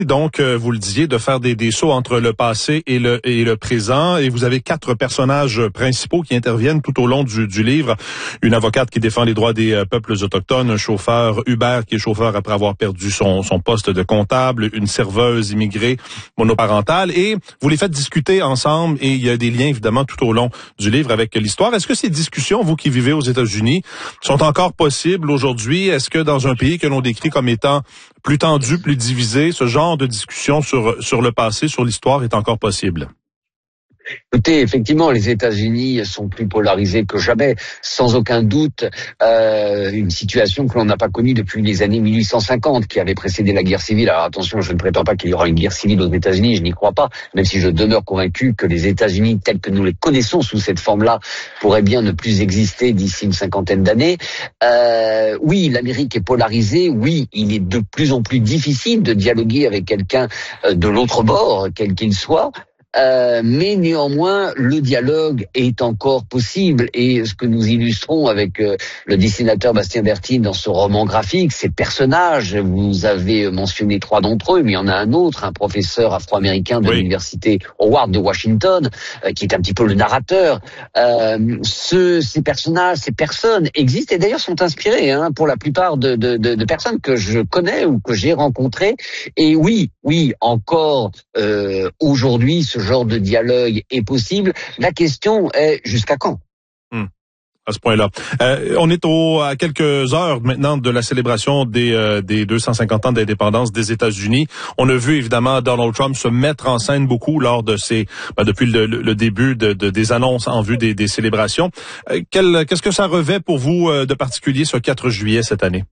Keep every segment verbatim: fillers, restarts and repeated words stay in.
Donc, euh, vous le disiez, de faire des, des sauts entre le passé et le, et le présent. Et vous avez quatre personnages principaux qui interviennent tout au long du, du livre. Une avocate qui défend les droits des euh, peuples autochtones, un chauffeur Uber qui est chauffeur après avoir perdu son, son poste de comptable, une serveuse immigrée monoparentale. Et vous les faites discuter ensemble et il y a des liens évidemment tout au long du livre avec l'histoire. Est-ce que ces discussions, vous qui vivez aux États-Unis, sont encore possibles aujourd'hui? Est-ce que dans un pays que l'on décrit comme étant plus tendu, plus divisé, ce genre de discussion sur sur le passé, sur l'histoire est encore possible? Écoutez, effectivement, les États-Unis sont plus polarisés que jamais, sans aucun doute. Euh, une situation que l'on n'a pas connue depuis les années mille huit cent cinquante, qui avait précédé la guerre civile. Alors attention, je ne prétends pas qu'il y aura une guerre civile aux États-Unis, je n'y crois pas, même si je demeure convaincu que les États-Unis, tels que nous les connaissons sous cette forme-là, pourraient bien ne plus exister d'ici une cinquantaine d'années. Euh, oui, l'Amérique est polarisée. Oui, il est de plus en plus difficile de dialoguer avec quelqu'un de l'autre bord, quel qu'il soit. Euh, mais néanmoins, le dialogue est encore possible et ce que nous illustrons avec euh, le dessinateur Bastien Bertine dans ce roman graphique, ces personnages, vous avez mentionné trois d'entre eux, mais il y en a un autre, un professeur afro-américain de oui. l'université Howard de Washington, euh, qui est un petit peu le narrateur. Euh, ce, ces personnages, ces personnes existent et d'ailleurs sont inspirés hein, pour la plupart de, de, de, de personnes que je connais ou que j'ai rencontrées. Et oui, oui, encore euh, aujourd'hui, ce genre de dialogue est possible. La question est jusqu'à quand? Hmm. À ce point-là. Euh, on est au, à quelques heures maintenant de la célébration des, euh, des deux cent cinquante ans d'indépendance des États-Unis. On a vu évidemment Donald Trump se mettre en scène beaucoup lors de ces, ben, depuis le, le début de, de, des annonces en vue des, des célébrations. Euh, quel, qu'est-ce que ça revêt pour vous euh, de particulier ce quatre juillet cette année?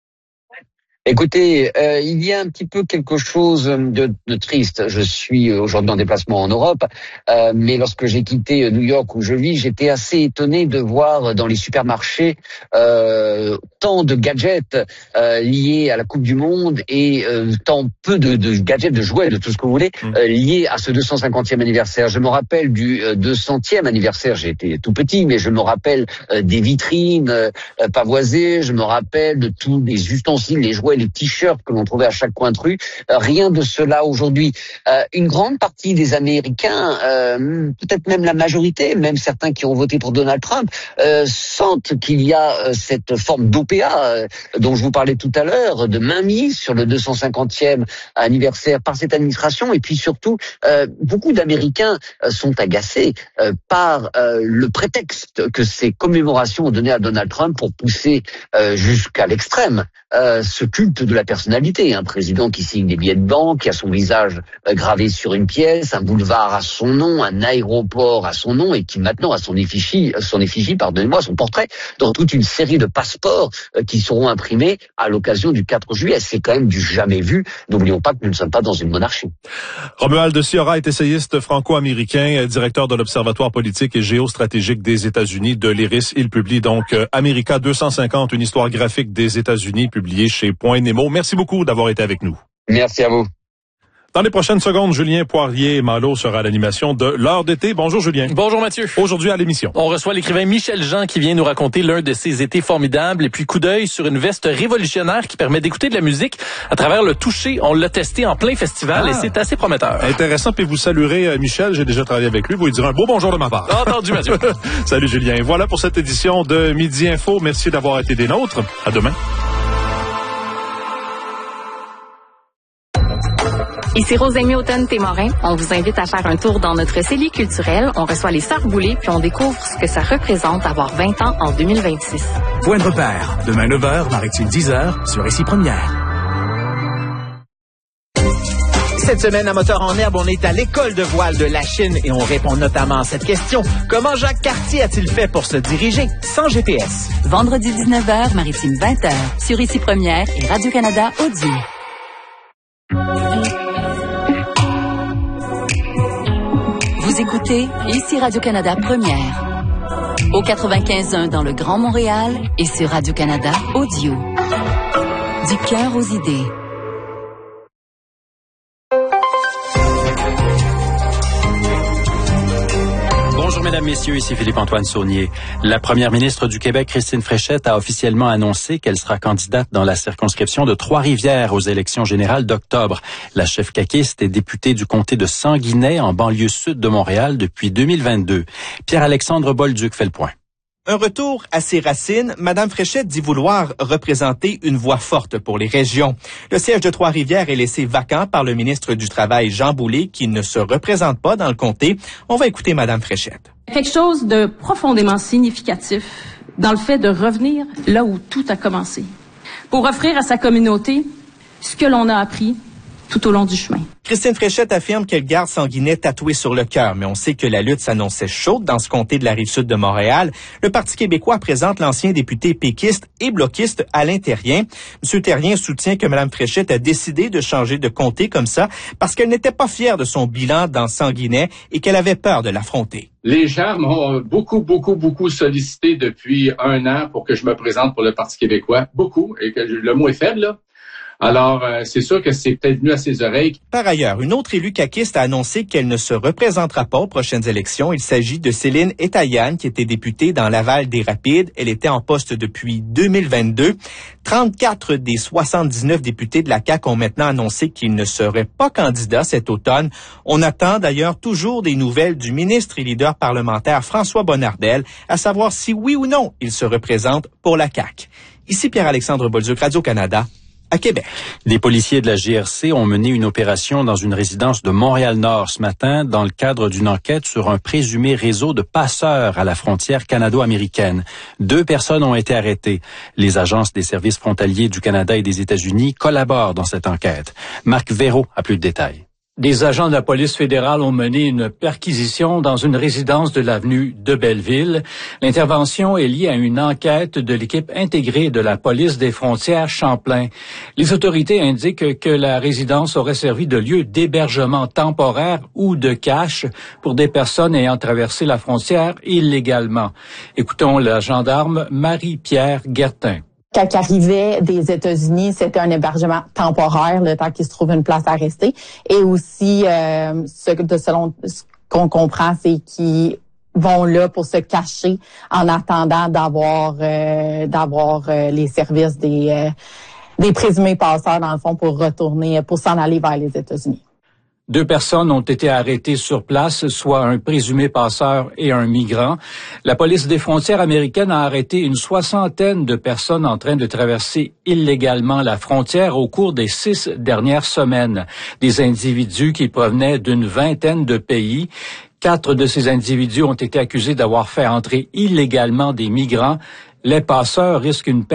Écoutez, euh, il y a un petit peu quelque chose de, de triste. Je suis aujourd'hui en déplacement en Europe, euh, mais lorsque j'ai quitté New York où je vis, j'étais assez étonné de voir dans les supermarchés euh, tant de gadgets euh, liés à la Coupe du Monde et euh, tant peu de, de gadgets, de jouets, de tout ce que vous voulez, euh, liés à ce deux cent cinquantième anniversaire. Je me rappelle du euh, deux centième anniversaire, j'étais tout petit, mais je me rappelle euh, des vitrines euh, pavoisées, je me rappelle de tous les ustensiles, les jouets, les t-shirts que l'on trouvait à chaque coin de rue. Euh, rien de cela aujourd'hui. Euh, une grande partie des Américains, euh, peut-être même la majorité, même certains qui ont voté pour Donald Trump, euh, sentent qu'il y a euh, cette forme d'O P A euh, dont je vous parlais tout à l'heure, de mainmise sur le deux cent cinquantième anniversaire par cette administration. Et puis surtout, euh, beaucoup d'Américains euh, sont agacés euh, par euh, le prétexte que ces commémorations ont donné à Donald Trump pour pousser euh, jusqu'à l'extrême euh, ce culte de la personnalité, un président qui signe des billets de banque, qui a son visage gravé sur une pièce, un boulevard à son nom, un aéroport à son nom et qui maintenant a son effigie, son effigie, pardonnez-moi, son portrait dans toute une série de passeports qui seront imprimés à l'occasion du quatre juillet. C'est quand même du jamais vu. N'oublions pas que nous ne sommes pas dans une monarchie. Romuald Sciorra est essayiste franco-américain, directeur de l'Observatoire politique et géostratégique des États-Unis de l'I R I S. Il publie donc America deux cent cinquante, une histoire graphique des États-Unis, publiée chez Point Nemo. Merci beaucoup d'avoir été avec nous. Merci à vous. Dans les prochaines secondes, Julien Poirier-Malo sera à l'animation de l'heure d'été. Bonjour Julien. Bonjour Mathieu. Aujourd'hui à l'émission, on reçoit l'écrivain Michel Jean qui vient nous raconter l'un de ses étés formidables et puis coup d'œil sur une veste révolutionnaire qui permet d'écouter de la musique à travers le toucher. On l'a testé en plein festival ah, et c'est assez prometteur. Intéressant, puis vous saluerez Michel, j'ai déjà travaillé avec lui, vous lui direz un beau bonjour de ma part. Entendu Mathieu. Salut Julien. Voilà pour cette édition de Midi Info. Merci d'avoir été des nôtres. À demain. Ici Rosémie Automne-Témorin. On vous invite à faire un tour dans notre cellier culturel. On reçoit les Sœurs Boulay, puis on découvre ce que ça représente avoir vingt ans en deux mille vingt-six. Point de repère. Demain neuf heures, Maritime dix heures, sur Récit Première. Cette semaine, à Moteur en herbe, on est à l'école de voile de la Chine et on répond notamment à cette question. Comment Jacques Cartier a-t-il fait pour se diriger sans G P S? Vendredi dix-neuf heures, Maritime vingt heures, sur Récit Première et Radio-Canada Audio. Vous écoutez ici Radio-Canada Première. Au quatre-vingt-quinze point un dans le Grand Montréal et sur Radio-Canada Audio. Du cœur aux idées. Bonjour mesdames. Mesdames, Messieurs, ici Philippe-Antoine Saunier. La première ministre du Québec, Christine Fréchette, a officiellement annoncé qu'elle sera candidate dans la circonscription de Trois-Rivières aux élections générales d'octobre. La chef caquiste est députée du comté de Sanguinet, en banlieue sud de Montréal, depuis deux mille vingt-deux. Pierre-Alexandre Bolduc fait le point. Un retour à ses racines, Mme Fréchette dit vouloir représenter une voix forte pour les régions. Le siège de Trois-Rivières est laissé vacant par le ministre du Travail, Jean Boulet, qui ne se représente pas dans le comté. On va écouter Mme Fréchette. Quelque chose de profondément significatif dans le fait de revenir là où tout a commencé, pour offrir à sa communauté ce que l'on a appris tout au long du chemin. Christine Fréchette affirme qu'elle garde Sanguinet tatoué sur le cœur, mais on sait que la lutte s'annonçait chaude dans ce comté de la Rive-Sud de Montréal. Le Parti québécois présente l'ancien député péquiste et bloquiste Alain Terrien. M. Terrien soutient que Mme Fréchette a décidé de changer de comté comme ça parce qu'elle n'était pas fière de son bilan dans Sanguinet et qu'elle avait peur de l'affronter. Les gens m'ont beaucoup, beaucoup, beaucoup sollicité depuis un an pour que je me présente pour le Parti québécois. Beaucoup, et que le mot est faible, là. Alors, euh, c'est sûr que c'est peut-être venu à ses oreilles. Par ailleurs, une autre élue caquiste a annoncé qu'elle ne se représentera pas aux prochaines élections. Il s'agit de Céline Etayan, qui était députée dans Laval-des-Rapides. Elle était en poste depuis deux mille vingt-deux. trente-quatre des soixante-dix-neuf députés de la C A Q ont maintenant annoncé qu'ils ne seraient pas candidats cet automne. On attend d'ailleurs toujours des nouvelles du ministre et leader parlementaire François Bonnardel, à savoir si oui ou non il se représente pour la C A Q. Ici Pierre-Alexandre Bolduc, Radio-Canada. À Québec. Des policiers de la G R C ont mené une opération dans une résidence de Montréal-Nord ce matin dans le cadre d'une enquête sur un présumé réseau de passeurs à la frontière canado-américaine. Deux personnes ont été arrêtées. Les agences des services frontaliers du Canada et des États-Unis collaborent dans cette enquête. Marc Véraud a plus de détails. Des agents de la police fédérale ont mené une perquisition dans une résidence de l'avenue de Belleville. L'intervention est liée à une enquête de l'équipe intégrée de la police des frontières Champlain. Les autorités indiquent que la résidence aurait servi de lieu d'hébergement temporaire ou de cache pour des personnes ayant traversé la frontière illégalement. Écoutons la gendarme Marie-Pierre Guertin. Quand ils arrivaient des États-Unis, c'était un hébergement temporaire, le temps qu'il se trouve une place à rester. Et aussi, euh, ce, de, selon ce qu'on comprend, c'est qu'ils vont là pour se cacher en attendant d'avoir euh, d'avoir euh, les services des, euh, des présumés passeurs, dans le fond, pour retourner, pour s'en aller vers les États-Unis. Deux personnes ont été arrêtées sur place, soit un présumé passeur et un migrant. La police des frontières américaines a arrêté une soixantaine de personnes en train de traverser illégalement la frontière au cours des six dernières semaines. Des individus qui provenaient d'une vingtaine de pays. Quatre de ces individus ont été accusés d'avoir fait entrer illégalement des migrants. Les passeurs risquent une peine